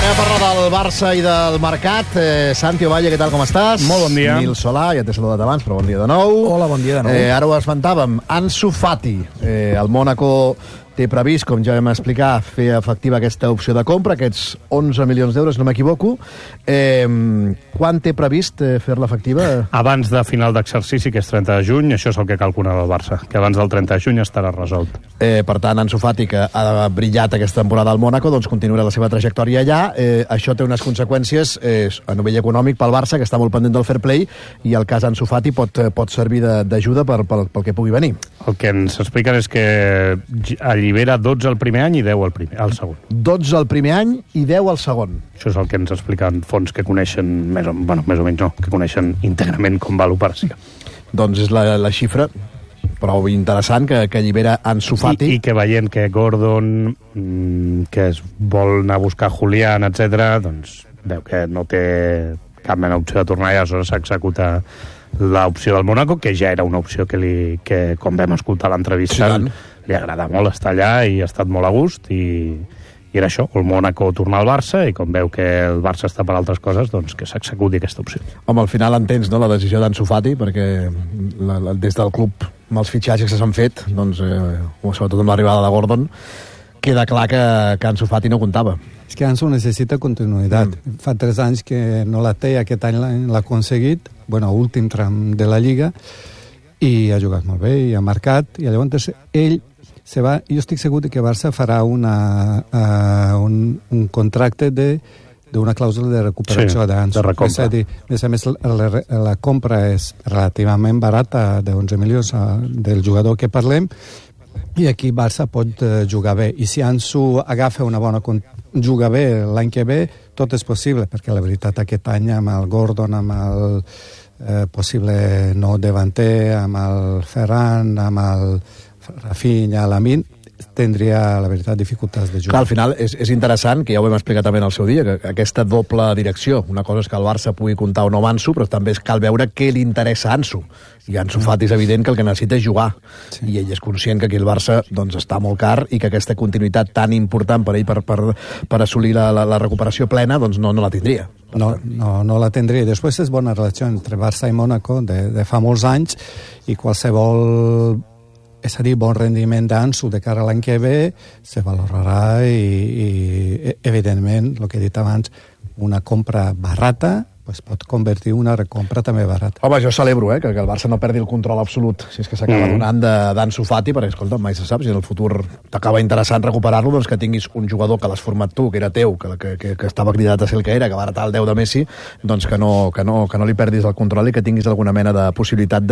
Parla del Barça i del mercat. Santi Ovalle, què tal, com estàs? Molt bon dia. Nil Solà, ja t'he saludat abans, però bon dia de nou. Hola, bon dia de nou. Ara ho esmentàvem. Ansu Fati, el Mónaco té previst, com ja vam explicar, fer efectiva aquesta opció de compra, aquests 11 milions d'euros, no m'equivoco. Quan té previst fer-la efectiva? Abans de final d'exercici, que és 30 de juny, això és el que calcula el Barça, que abans del 30 de juny estarà resolt. Per tant, Ansu Fati, que ha brillat aquesta temporada al Mónaco, doncs continuarà la seva trajectòria allà. Això té unes conseqüències a nivell econòmic pel Barça, que està molt pendent del fair play, i el cas Ansu Fati pot servir d'ajuda pel que pugui venir. El que ens expliquen és que allibera 12 el primer any i 10 al segon. 12 el primer any i 10 al segon. Això és el que ens expliquen fons que coneixen, més o menys no, que coneixen íntegrament com va l'operació. Doncs és la xifra prou interessant que allibera Ansu Fati. I que veient que Gordon, que es vol anar a buscar Julián, etc., doncs veu que no té cap mena d'opció de tornar i aleshores s'executa l'opció del Mónaco, que ja era una opció que com vam escoltar l'entrevista, li agrada molt estar allà i ha estat molt a gust, i era això, el Mónaco tornar al Barça, i com veu que el Barça està per altres coses, doncs que s'executi aquesta opció. Home, al final entens, no?, la decisió d'Ansu Fati, perquè des del club, amb els fitxatges que s'han fet, doncs, sobretot amb l'arribada de Gordon, queda clar que Ansu Fati no comptava. És que Ansu necessita continuïtat. Fa 3 anys que no la té, aquest any l'ha aconseguit, últim tram de la Lliga, i ha jugat molt bé, i ha marcat, i llavors ell se va. Jo estic segur que Barça farà un contracte d'una clàusula de recuperació d'Ansu. És a dir, a més, la compra és relativament barata, de 11 milions del jugador que parlem, i aquí Barça pot jugar bé. I si Ansu agafa una bona juga bé l'any que ve, tot és possible, perquè la veritat aquest any amb el Gordon, amb el possible nou davanter, amb el Ferran, amb el Rafinha, Lamine, tindria, la veritat, dificultats de jugar. Clar, al final és interessant, que ja ho vam explicar també en el seu dia, que aquesta doble direcció, una cosa és que el Barça pugui comptar o no amb Ansu, però també cal veure què li interessa a Ansu. I Ansu Fati és evident que el que necessita és jugar. Sí. I ell és conscient que aquí el Barça doncs, està molt car, i que aquesta continuïtat tan important per ell per assolir la recuperació plena doncs no la tindria. No la tindria. Després és bona relació entre Barça i Mónaco de fa molts anys, i qualsevol, és a dir, bon rendiment d'Ansu de cara a l'any que ve se valorarà, i evidentment, el que he dit abans, una compra barata pot convertir una recompra també barata. Home, jo celebro que el Barça no perdi el control absolut, si és que s'acaba donant d'Ansu Fati, perquè, escolta, mai se sap, si en el futur t'acaba interessant recuperar-lo, doncs que tinguis un jugador que l'has format tu, que era teu, que estava cridat a ser el que era, que va heretar el 10 de Messi, doncs que no li perdis el control, i que tinguis alguna mena de possibilitat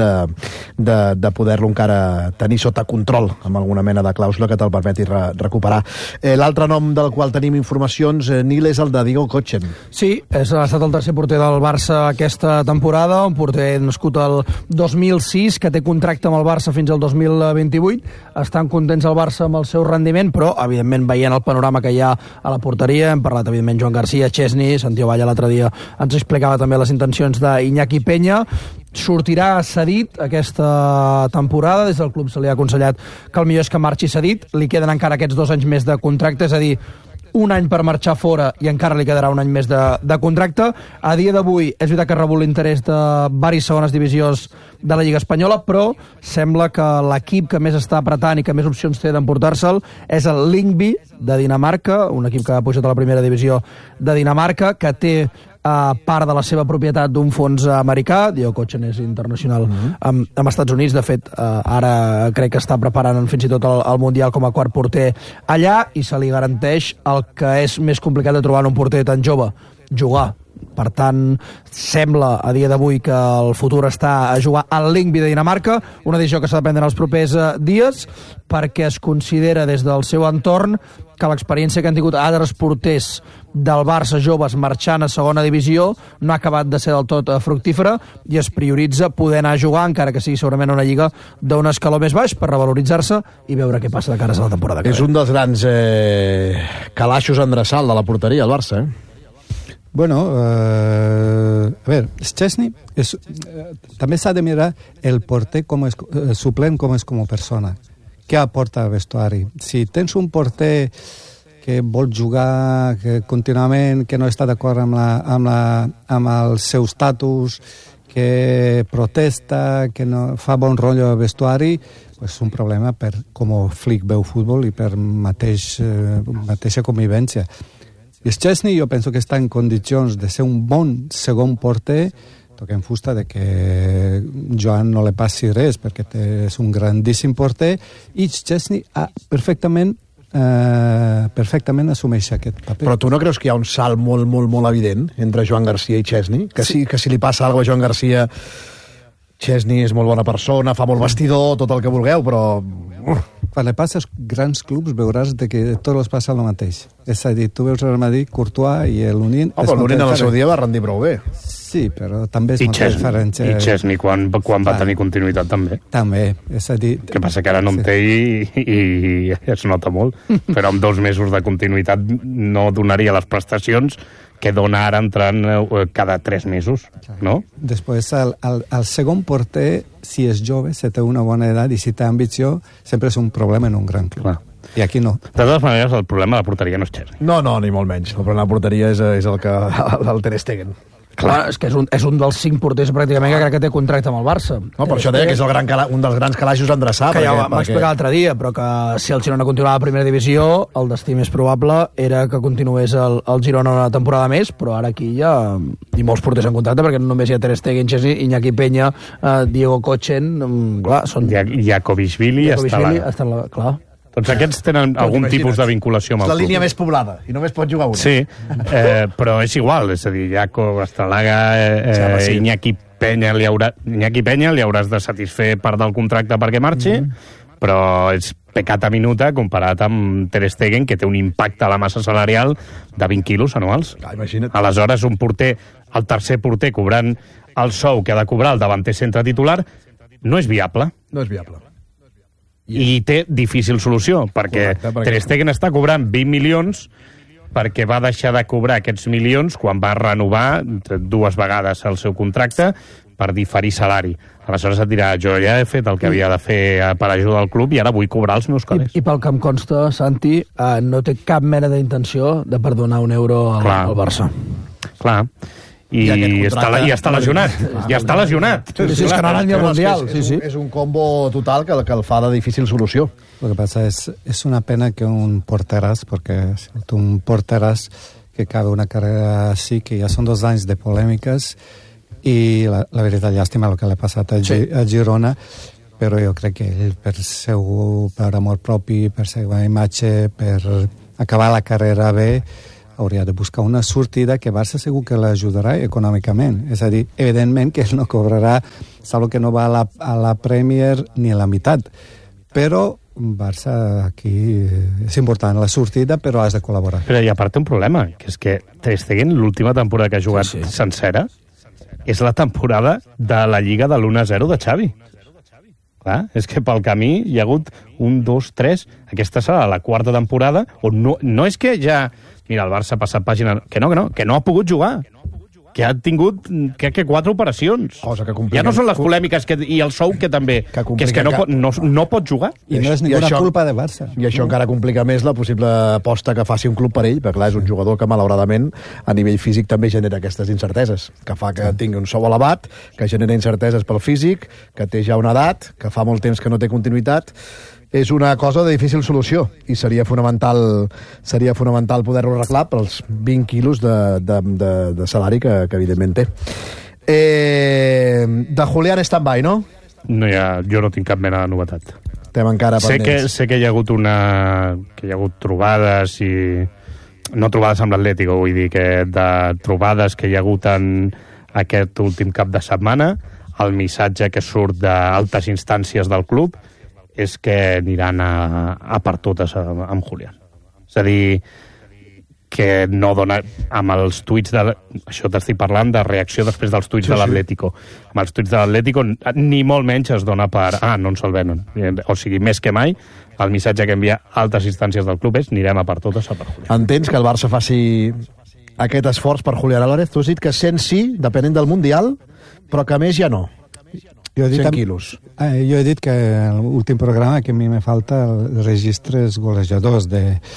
de poder-lo encara tenir sota control, amb alguna mena de clàusula que te'l permeti recuperar. L'altre nom del qual tenim informacions, Nil, és el de Diego Kochen. Sí, ha estat el tercer porter del Barça aquesta temporada, un porter nascut el 2006, que té contracte amb el Barça fins al 2028. Estan contents el Barça amb el seu rendiment, però, evidentment, veient el panorama que hi ha a la porteria, hem parlat, evidentment, Joan Garcia, Chesney, Santi Ovalle l'altre dia ens explicava també les intencions d'Iñaki Peña. Sortirà cedit aquesta temporada, des del club se li ha aconsellat que el millor és que marxi cedit, li queden encara aquests 2 anys més de contracte, és a dir, un any per marxar fora i encara li quedarà un any més de contracte. A dia d'avui és veritat que ha rebut l'interès de diverses segones divisions de la Lliga Espanyola, però sembla que l'equip que més està apretant i que més opcions té d'emportar-se'l és el Lyngby de Dinamarca, un equip que ha pujat a la primera divisió de Dinamarca, que té part de la seva propietat d'un fons americà. Diego Kochen és internacional amb Estats Units. De fet, ara crec que està preparant fins i tot el Mundial com a quart porter allà, i se li garanteix el que és més complicat de trobar en un porter tan jove: jugar. Per tant, sembla a dia d'avui que el futur està a jugar al Lyngby de Dinamarca, una decisió que s'ha de prendre en els propers dies, perquè es considera des del seu entorn que l'experiència que han tingut altres porters del Barça joves marxant a segona divisió no ha acabat de ser del tot fructífera, i es prioritza poder anar a jugar, encara que sigui segurament una lliga d'un escaló més baix, per revaloritzar-se i veure què passa de cara a la temporada que ve. És un dels grans calaixos en dreçal de la porteria, el Barça, Bueno, a veure, Szczesny també s'ha de mirar el porter suplent com és com a persona. Què aporta al vestuari? Si tens un porter que vol jugar que contínuament, que no està d'acord amb el seu estatus, que protesta, que no fa bon rotllo al vestuari, és un problema per com Flick veu futbol i per mateixa convivència. I Szczesny jo penso que està en condicions de ser un bon segon porter, toquem fusta de que Joan no li passi res perquè és un grandíssim porter i Szczesny perfectament assumeix aquest paper. Però tu no creus que hi ha un salt molt, molt, molt evident entre Joan Garcia i Szczesny? Que si li passa alguna cosa a Joan Garcia, Szczesny és molt bona persona, fa molt vestidor, tot el que vulgueu, però... Quan li passes grans clubs veuràs que tots els passa el mateix. És a dir, tu veus el Madrid, Courtois i l'Unin... Però l'Unin en el seu dia va rendir prou bé. Sí, però també és molt diferent. I Szczesny quan va tenir continuïtat també. També, és a dir... Que passa que ara no en té i es nota molt, però amb 2 mesos de continuïtat no donaria les prestacions que dona ara entrant cada 3 mesos, no? Després, el segon porter, si és jove, si té una bona edat i si té ambició, sempre és un problema en un gran club. Clar. I aquí no. De totes maneres, el problema de la porteria no és Szczesny. No, ni molt menys. El problema de la porteria és el Ter Stegen. Clar, és que és un dels 5 porters pràcticament que crec que té contracte amb el Barça. No, per això deia que és un dels grans calaixos a endreçar. Que ja ho vam explicar l'altre dia, però que si el Girona continuava a primera divisió, el destí més probable era que continués el Girona una temporada més, però ara aquí hi ha molts porters en contracte, perquè no només hi ha Ter Stegen, Szczesny, Iñaki Peña, Diego Kochen, clar, són... Jakobishvili està clar. Tots aquests tenen algun tipus de vinculació amb el club. És la línia més poblada, i només pot jugar una. Sí, però és igual, és a dir, Jacob, Estralaga, Iñaki Peña li hauràs de satisfer part del contracte perquè marxi, però és pecat a minuta comparat amb Ter Stegen, que té un impacte a la massa salarial de 20 quilos anuals. Imagina't. Aleshores, un porter, el tercer porter, cobrant el sou que ha de cobrar el davanter centre titular, no és viable. No és viable. I té difícil solució, perquè Ter Stegen està cobrant 20 milions perquè va deixar de cobrar aquests milions quan va renovar 2 vegades el seu contracte per diferir salari. Aleshores et dirà, jo ja he fet el que havia de fer per ajudar al club i ara vull cobrar els meus calés. I pel que em consta, Santi, no té cap mena d'intenció de perdonar €1 al Barça. Clar. I està lesionat. Ja està lesionat. Sí, és que no anat ni al Mundial. És un combo total que el fa de difícil solució. Lo que pasa es una pena que un porteràs, perquè un porteràs que acabe una carrera així, que ja són 2 anys de polèmiques, i la veritat, llàstima el que l'ha passat a Girona, però jo crec que ell, per amor propi, per seva imatge, per acabar la carrera bé, hauria de buscar una sortida que Barça segur que l'ajudarà econòmicament. És a dir, evidentment que ell no cobrarà, salvo que no va a la Premier ni a la meitat. Però Barça aquí és important la sortida, però has de col·laborar. Però i a part té un problema, que és que Ter Stegen, l'última temporada que ha jugat sencera, és la temporada de la Lliga de l'1-0 de Xavi. Clar, és que pel camí hi ha hagut 1, 2, 3... Aquesta serà la 4ª temporada on no és que ja... Mira, el Barça ha passat pàgina... Que no ha pogut jugar. Que ha tingut, crec que 4 operacions. Cosa que complica. Ja no són les polèmiques i el sou que també... Que és que no pot jugar. I no és ninguna culpa de Barça. I això encara complica més la possible aposta que faci un club per ell, perquè clar, és un jugador que malauradament a nivell físic també genera aquestes incerteses, que fa que tingui un sou elevat, que genera incerteses pel físic, que té ja una edat, que fa molt temps que no té continuïtat. És una cosa de difícil solució i seria fonamental poder-ho arreglar pels 20 quilos de salari que evidentment té. De Julián stand-by, no? No jo no tinc cap mena de novetat. Estem encara pendents. Sé que hi ha hagut trobades i... No trobades amb l'Atlético, vull dir que de trobades que hi ha hagut en aquest últim cap de setmana, el missatge que surt d'altes instàncies del club és que aniran a per totes amb Julián. És a dir, que no dona... Amb els tuits això t'estic parlant de reacció després dels tuits de l'Atlético. Amb els tuits de l'Atlético ni molt menys es dona per... no ens el venen. O sigui, més que mai, el missatge que envia altres instàncies del club és anirem a per totes a per Julián. Entens que el Barça faci aquest esforç per Julián Álvarez? Tu has dit que 100 sí, depenent del Mundial, però que més ja no. 100 quilos. Jo he dit que en l'últim programa que a mi me falta els registres golejadors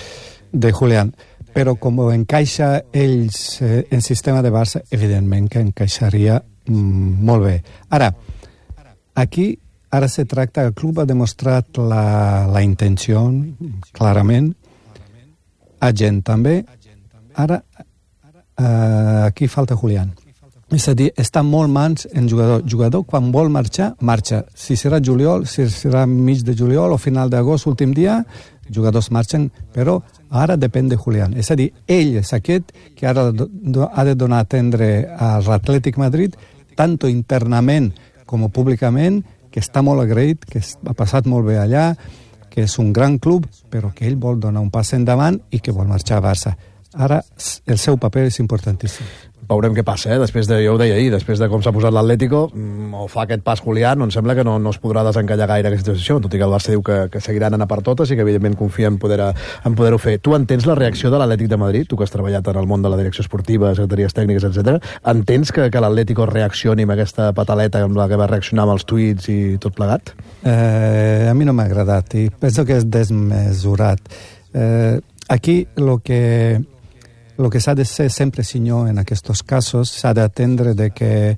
de Julián. Però com encaixa ells en sistema de Barça, evidentment que encaixaria molt bé. Ara, aquí ara se tracta, el club ha demostrat la intenció, clarament, a gent també. Ara, aquí falta Julián. És a dir, està molt mans en jugador. Jugador, quan vol marxar, marxa. Si serà juliol, si serà mig de juliol o final d'agost, últim dia, jugadors marxen, però ara depèn de Julián. És a dir, ell és aquest que ara ha de donar a atendre a l'Atlètic Madrid, tant internament com públicament, que està molt agraït, que ha passat molt bé allà, que és un gran club, però que ell vol donar un pas endavant i que vol marxar a Barça. Ara, el seu paper és importantíssim. Veurem què passa, després de, jo ho deia ahir, després de com s'ha posat l'Atlético, o fa aquest pas Julián, em sembla que no es podrà desencallar gaire aquesta situació, tot i que el Barça diu que seguiran anar per totes i que evidentment confia en poder-ho fer. Tu entens la reacció de l'Atlètic de Madrid, tu que has treballat en el món de la direcció esportiva, secretaries tècniques, etc. Entens que l'Atlético reaccioni amb aquesta pataleta amb la que va reaccionar amb els tuits i tot plegat? A mi no m'ha agradat i penso que és desmesurat. Aquí lo que s'ha de ser sempre senyor en aquests casos, s'ha d'atendre de que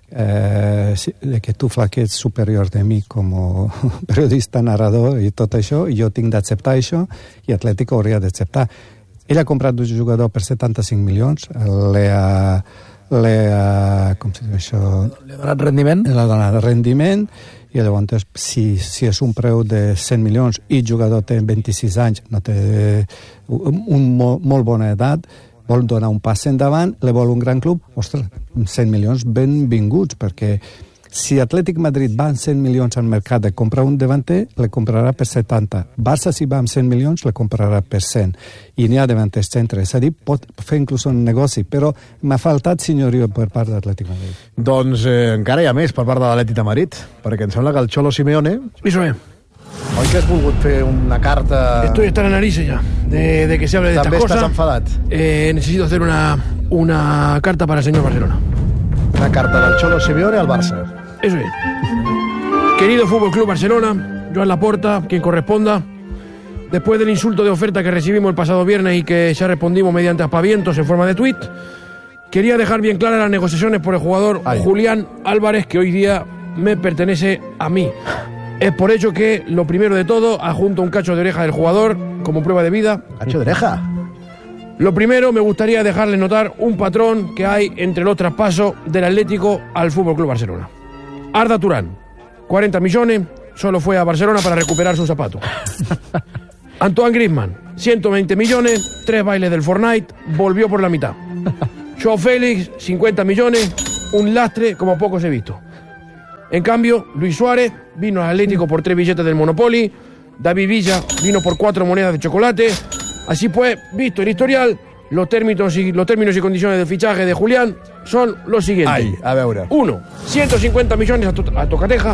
tu ets superior de mi com a periodista, narrador i tot això, i jo tinc d'acceptar això i Atlético hauria d'acceptar. Ell ha comprat un jugador per 75 milions, com se diu això? Li ha donat rendiment? Li ha donat rendiment, i llavors si és un preu de 100 milions i el jugador té 26 anys, no té molt bona edat, vol donar un pas endavant, li vol un gran club, ostres, 100 milions benvinguts, perquè si Atlètic Madrid va amb 100 milions al mercat de comprar un davanter, le comprarà per 70. Barça, si va amb 100 milions, le comprarà per 100. I n'hi ha davanters centre. És a dir, pot fer inclús un negoci, però m'ha faltat senyorio per part d'Atlètic Madrid. Doncs encara hi ha més per part de l'Atlètic de Madrid, perquè em sembla que el Cholo Simeone... Eso es. Oi que has volgut fer una carta... Estoy hasta la nariz ya de que se hable de estas cosas. ¿También estás enfadat? Necesito hacer una carta para el señor Barcelona. Una carta del Cholo Simeone al Barça. Eso es. Querido Fútbol Club Barcelona, Joan Laporta, quien corresponda, después del insulto de oferta que recibimos el pasado viernes y que ya respondimos mediante aspavientos en forma de tuit, quería dejar bien claras las negociaciones por el jugador Julián Álvarez, que hoy día me pertenece a mí. Es por ello que, lo primero de todo, adjunto un cacho de oreja del jugador como prueba de vida. ¿Cacho de oreja? Lo primero, me gustaría dejarles notar un patrón que hay entre los traspasos del Atlético al Fútbol Club Barcelona. Arda Turán, 40 millones, solo fue a Barcelona para recuperar sus zapatos. Antoine Griezmann, 120 millones, 3 bailes del Fortnite, volvió por la mitad. Joao Félix, 50 millones, un lastre como pocos he visto. En cambio, Luis Suárez vino al Atlético por 3 billetes del Monopoly, David Villa vino por 4 monedas de chocolate. Así pues, visto el historial, los términos y condiciones de fichaje de Julián son los siguientes. A veure. 1. 150 millones a Tocateja.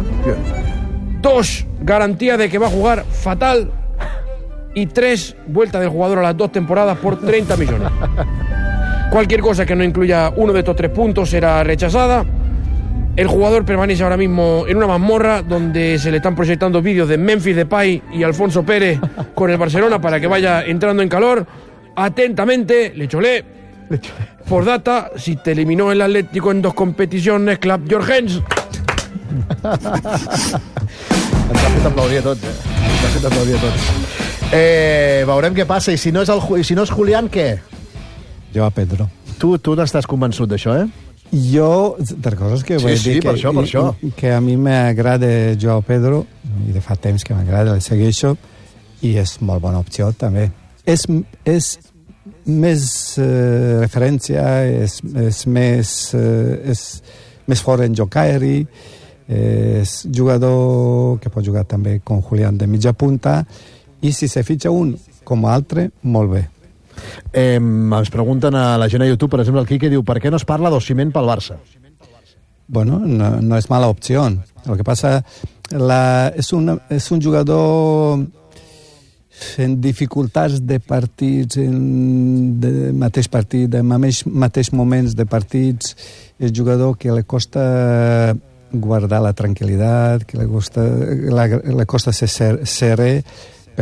2. Garantía de que va a jugar fatal. Y 3. Vuelta del jugador a las 2 temporadas por 30 millones. Cualquier cosa que no incluya uno de estos 3 puntos será rechazada. El jugador permanece ahora mismo en una mazmorra donde se le están proyectando vídeos de Memphis Depay y Alfonso Pérez con el Barcelona para que vaya entrando en calor. Atentamente, Le Cholé. Por data, si te eliminó el Atlético en 2 competiciones, Club Jorgens. Ens ha fet aplaudir a tots. Veurem què passa. I si no és Julián, què? Jo a Pedro. Tu n'estàs convençut d'això, Jo, de coses que vull dir per això. Que a mi m'agrada Joao Pedro, i de fa temps que m'agrada, el segueixo, i és molt bona opció també. És més referència, és més fort en joc aeri, és jugador que pot jugar també com Julián de mitja punta, i si se fitxa un com altre, molt bé. Ens pregunten a la gent a YouTube, per exemple, el Quique diu: per què no es parla d'Osimhen pel Barça? Bueno, no és mala opció. El que passa és un jugador en dificultats de partits, de mateix partit, de mateix moments de partits. És jugador que li costa guardar la tranquil·litat, que li costa ser serè, però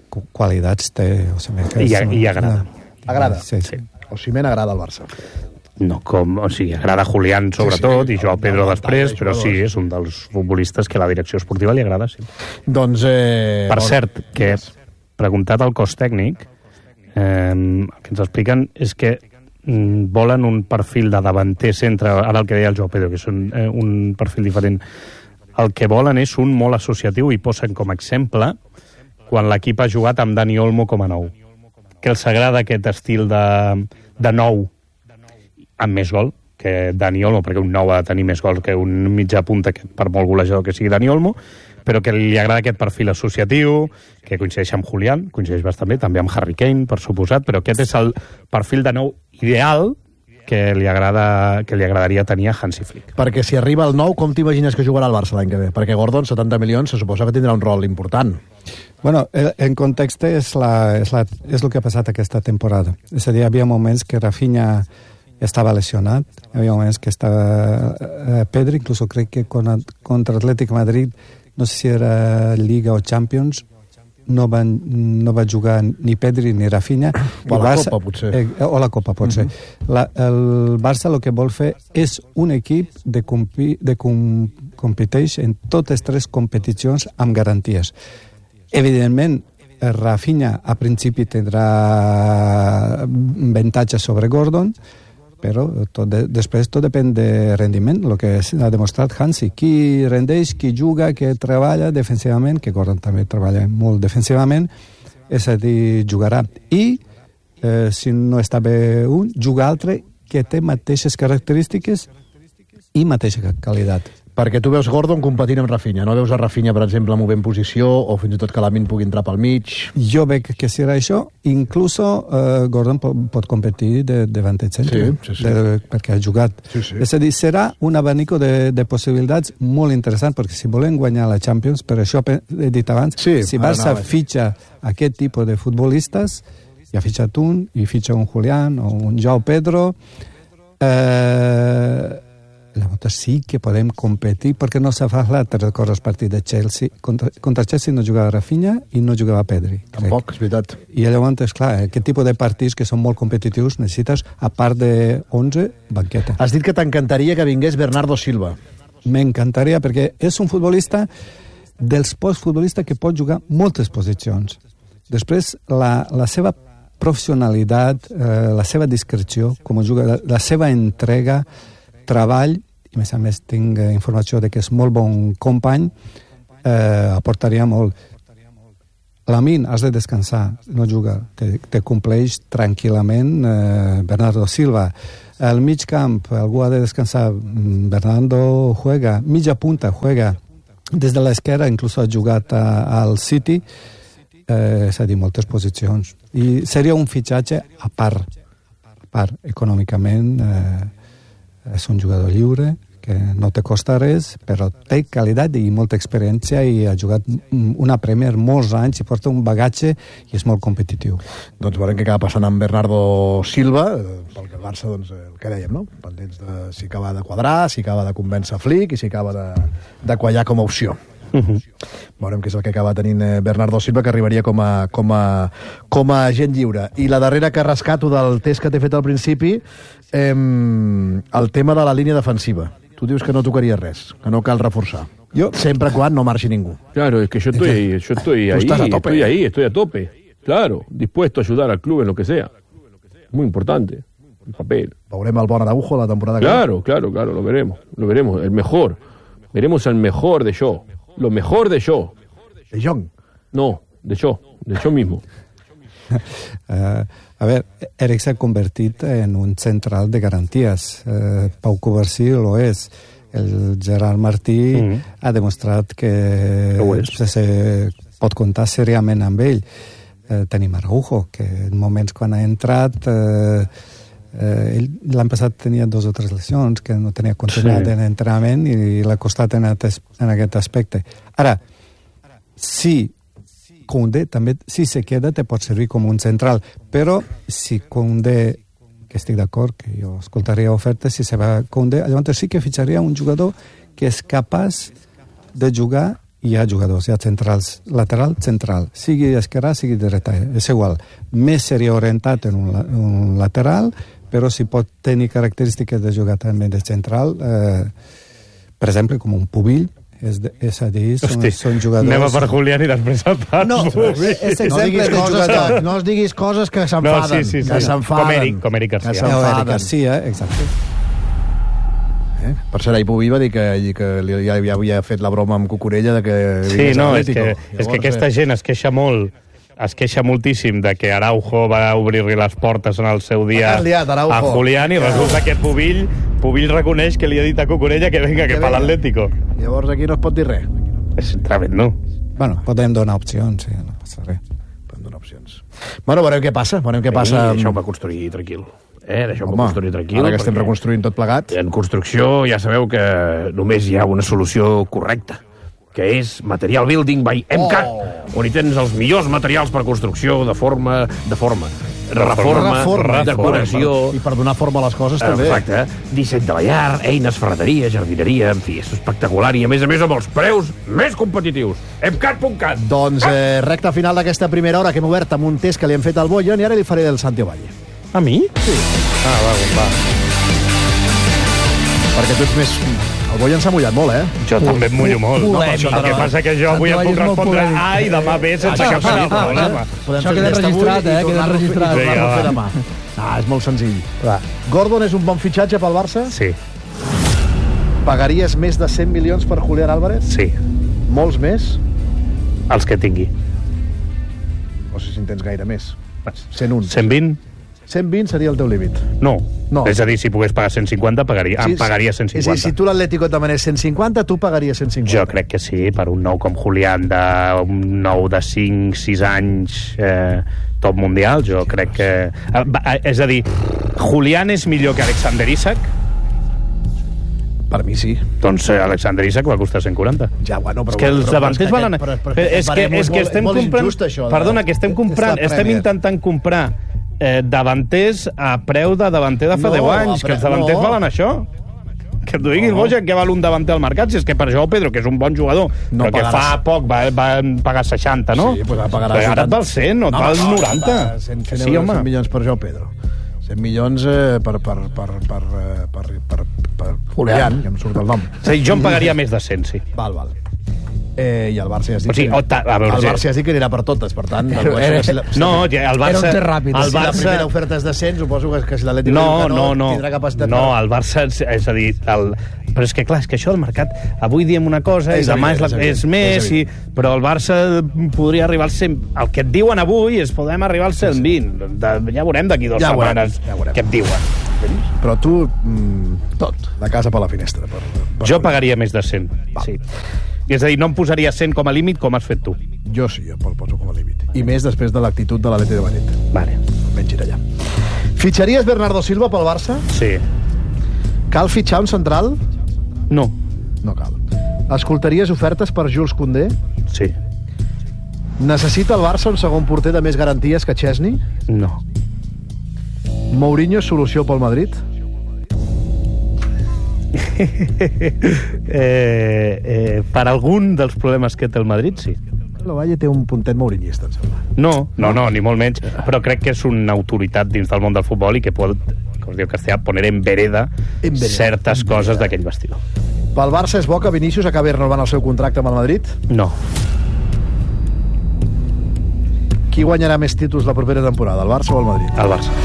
qualitats té. I agrada. Agrada? Sí. Osimhen agrada al Barça. No agrada Julián sobretot, i Joao Pedro després, però sí, és un dels futbolistes que la direcció esportiva li agrada, sí. Doncs... Per cert, que preguntat al cos tècnic, el que ens expliquen és que volen un perfil de davanter centre, ara el que deia el Joao Pedro, que és un perfil diferent. El que volen és un molt associatiu, i posen com a exemple quan l'equip ha jugat amb Dani Olmo com a nou. Que els agrada aquest estil de nou amb més gol que Dani Olmo, perquè un nou ha de tenir més gols que un mitjà punta, per molt golejador que sigui Dani Olmo, però que li agrada aquest perfil associatiu, que coincideix amb Julián, coincideix bastant bé, també amb Harry Kane, per suposat, però aquest és el perfil de nou ideal que li agradaria tenir a Hansi Flick. Perquè si arriba el nou, com t'imagines que jugarà el Barça l'any que ve? Perquè Gordon, 70 milions, se suposa que tindrà un rol important. Bueno, en context és el que ha passat aquesta temporada. És a dir, hi havia moments que Rafinha estava lesionat, hi havia moments que estava Pedri, inclús crec que contra Atlètic Madrid, no sé si era Lliga o Champions, no va jugar ni Pedri ni Rafinha. O la Copa, potser. O la Copa, potser. El Barça el que vol fer és un equip de competeix en totes tres competicions amb garanties. Evidentment, Rafinha a principi tindrà avantatge sobre Gordon, però després tot depèn de rendiment, el que ha demostrat Hansi. Qui rendeix, qui juga, qui treballa defensivament, que Gordon també treballa molt defensivament, és a dir, jugarà. I, si no està bé un, juga altre que té mateixes característiques i mateixa qualitat. Perquè tu veus Gordon competint amb Rafinha, no veus a Rafinha, per exemple, movent posició, o fins i tot que Lamine pugui entrar pel mig? Jo veig que serà això. Inclús Gordon pot competir de davanter centre, perquè ha jugat. És a dir, serà un abanico de possibilitats molt interessant, perquè si volem guanyar la Champions, per això he dit abans, si Barça fitxa aquest tipus de futbolistes, ja ha fitxat un, i fitxa un Julián o un Joao Pedro, llavors sí que podem competir, perquè no s'ha parlat, te'n recordes el partit de Chelsea, contra Chelsea no jugava Rafinha i no jugava Pedri. Tampoc, és veritat. I llavors, esclar, aquest tipus de partits que són molt competitius necessites, a part de 11, banqueta. Has dit que t'encantaria que vingués Bernardo Silva. M'encantaria, perquè és un futbolista dels pocs futbolistes que pot jugar moltes posicions. Després, la seva professionalitat, la seva discreció, com juga, la seva entrega, treball, i a més tinc informació de que és molt bon company, aportaria molt. Lamine, has de descansar, no juga, te compleix tranquil·lament Bernardo Silva. Al mig camp, algú ha de descansar, Bernardo juega, mitja punta juega, des de l'esquerra inclús ha jugat al City, és a dir, moltes posicions. I seria un fitxatge a part econòmicament, és un jugador lliure, que no te costa res, però té qualitat i molta experiència i ha jugat una Premier molts anys i porta un bagatge i és molt competitiu. Doncs veurem què acaba passant amb Bernardo Silva, pel que el Barça, doncs, el que dèiem, no? Pendents de si acaba de quadrar, si acaba de convèncer Flick i si acaba de quallar com a opció. Veurem què és el que acaba tenint Bernardo Silva, que arribaria com a agent lliure. I la darrera que rescato del test que t'he fet al principi, el tema de la línia defensiva. Tu dius que no tocaria res, que no cal reforçar. Sempre quan no marxi ningú. Claro, es que yo estoy ahí, estoy a tope. Claro, dispuesto a ayudar al club en lo que sea. Muy importante, el papel. Veurem el bon Araujo la temporada que ve. Claro, lo veremos, el mejor. Veremos al mejor de yo. Lo mejor de yo. ¿De Jong? No, de yo mismo. A ver, Eric s'ha convertit en un central de garanties. Pau Covarsí lo és. El Gerard Martí ha demostrat que se pot comptar seriament amb ell. Tenim Araujo, que en moments quan ha entrat... l'any passat tenia 2 o 3 lesions, que no tenia continuïtat en entrenament i l'ha costat en aquest aspecte. Ara, si Koundé també, si se queda, te pot servir com un central, però si Koundé, que estic d'acord, que jo escoltaria ofertes, si se va Koundé, llavors sí que fitxaria un jugador que és capaç de jugar hi ha jugadors, hi ha centrals, lateral, central, sigui esquerrà, sigui dreta, és igual. Messi seria orientat en un lateral, però si pot tenir característiques de jugar també de central, per exemple, com un Pubill, és a dir, són jugadors... Anem a per Julián i després el pas. No, és exemple de jugador. No es diguis coses que s'enfaden. Sí. Que s'enfaden. Com Eric Garcia. Eric Garcia, exacte. Per cert, ahir Pubill va dir que ja havia fet la broma amb Cucurella de que... Sí, no, és que aquesta gent es queixa molt, es queixa moltíssim de que Araujo va obrir-li les portes en el seu dia a Julián i resulta que Pubill reconeix que li ha dit a Cucurella que venga, que fa l'Atlético. Llavors aquí no es pot dir res. És tremend, no? Bueno, podem donar opcions, sí, no passa res. Podem donar opcions. Bueno, veurem què passa. Deixeu-me construir tranquil. Deixeu-me construir tranquil. Ara que estem reconstruint tot plegat. En construcció ja sabeu que només hi ha una solució correcta, que és Material Building by MCAT, on hi tens els millors materials per construcció, de forma, reforma, decoració... I per donar forma a les coses, també. Exacte. Disseny de la llar, eines, ferreteria, jardineria, en fi, és espectacular i, a més amb els preus més competitius. MCAT.cat. Doncs recta final d'aquesta primera hora que hem obert amb un test que li hem fet al Boyan i ara li faré del Santi Ovalle. A mi? Sí. Va. Perquè tu ets més... El Boyan s'ha mullat molt, Jo també em mullo molt. El que passa que jo avui et puc respondre A i demà B sense cap problema. Això queda registrat, queda registrat. És molt senzill. Gordon és un bon fitxatge pel Barça? Sí. Pagaries més de 100 milions per Julián Álvarez? Sí. Molts més? Els que tingui. No sé si en tens gaire més. 101. 120? 120 seria el teu límit. No. És a dir, si pogués pagar 150, em pagaria 150. És a dir, si tu l'Atlético et demanés 150, tu pagaries 150. Jo crec que sí, per un nou com Julián, un nou de 5-6 anys top mundial, jo crec que... És a dir, Julián és millor que Alexander Isak? Per mi sí. Doncs Alexander Isak va costar 140. Ja, bueno, però... És que els davanters valen... És que estem comprant... Perdona, que estem comprant... Estem intentant comprar davanters a preu de davanter de fa 10 anys, que els davanters valen això. Que et digui el Bojan que val un davanter al mercat, si és que per Joao Pedro, que és un bon jugador, però que fa poc va pagar 60, no? Sí, doncs pagarà 60. Ara et val 100, no et val 90. 100 milions per Joao Pedro. 100 milions per Julián, que em surt el nom. És a dir, jo em pagaria més de 100, sí. Val. I el Barça ja has dit que anirà per totes, per tant... No, el Barça... Si la primera oferta és de 100, suposo que si l'Atlètic tindrà capacitat... No, el Barça... És a dir, però és que clar, és que això del mercat... Avui diem una cosa i demà és més, però el Barça podria arribar al 100... El que et diuen avui és podem arribar al 120. Ja veurem d'aquí 2 setmanes què et diuen. Però tu, tot, de casa per la finestra. Jo pagaria més de 100, sí. És a dir, no em posaria 100 com a límit com has fet tu. Jo sí, jo el poso com a límit. I més després de l'actitud de l'Atlètic de Madrid. Vale. Menys ir allà. Fitxaries Bernardo Silva pel Barça? Sí. Cal fitxar un central? No. No cal. Escoltaries ofertes per Jules Koundé? Sí. Necessita el Barça un segon porter de més garanties que Chesney? No. Mourinho és solució pel Madrid? Per algun dels problemes que té el Madrid, sí. El Valle té un puntet mourinhista, em sembla. No, ni molt menys, però crec que és una autoritat dins del món del futbol i que pot, com es diu castellà, poner en vereda certes coses d'aquell vestidor. Pel Barça és bo que Vinícius acabi renovant el seu contracte amb el Madrid? No. Qui guanyarà més títols la propera temporada, el Barça o el Madrid? El Barça.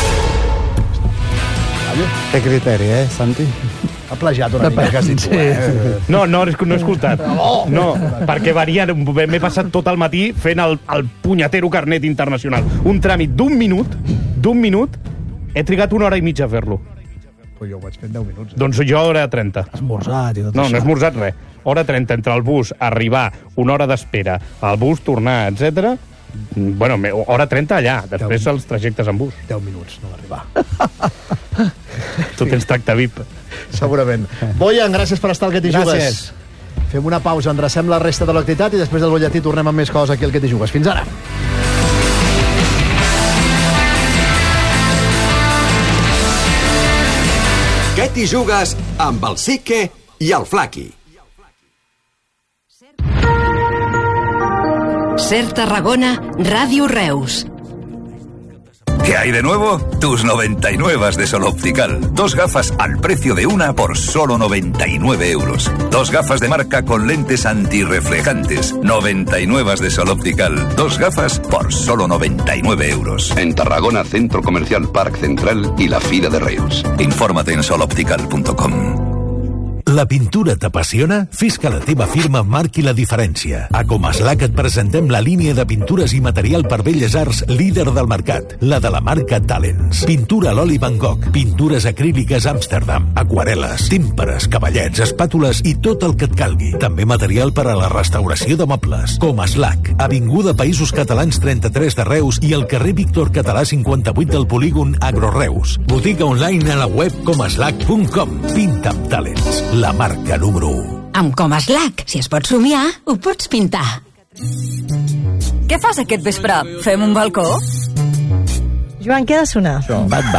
Té criteri, Santi? Ha plagiat una mica, que has dit tu, No he escoltat. No, perquè varien... M'he passat tot el matí fent el punyetero carnet internacional. Un tràmit d'un minut, he trigat 1 hora i mitja a fer-lo. Però jo ho vaig fer en 10 minuts. Doncs jo hora 30. Esmorzat i tot això. No he esmorzat res. Hora 30 entre el bus, arribar, 1 hora d'espera, el bus, tornar, etc. Bueno, hora 30 allà, després els trajectes en bus. 10 minuts, no va arribar. Tu tens tracte VIP. Segurament. Boyan, gràcies per estar al Que t'hi jugues. Fem una pausa, endrecem la resta de l'activitat i després del butlletí tornem amb més coses aquí al Que t'hi jugues. Fins ara. Que t'hi jugues amb el Sique i el Flaqui. Ser Tarragona, Ràdio Reus. ¿Qué hay de nuevo? Tus 99 de Sol Optical. 2 gafas al precio de una por solo 99 euros. 2 gafas de marca con lentes antirreflejantes. 99 de Sol Optical. 2 gafas por solo 99 euros. En Tarragona, Centro Comercial Parc Central i la Fira de Reus. Infórmate en soloptical.com. La pintura t'apassiona? Fes que la teva firma marqui la diferència. A Comaslac et presentem la línia de pintures i material per belles arts líder del mercat, la de la marca Talents. Pintura a l'oli Van Gogh, pintures acríliques Amsterdam, aquarel·les, tímpares, cavallets, espàtules i tot el que et calgui. També material per a la restauració de mobles. Comaslac, Avinguda Països Catalans 33 de Reus i al carrer Víctor Català 58 del polígon Agroreus. Botiga online a la web comaslac.com. Pinta amb Talents. La marca número 1. Amb Comaslac, si es pot somiar, ho pots pintar. Què fas aquest vespre? Fem un balcó? Joan, què ha de sonar? Bad Bunny.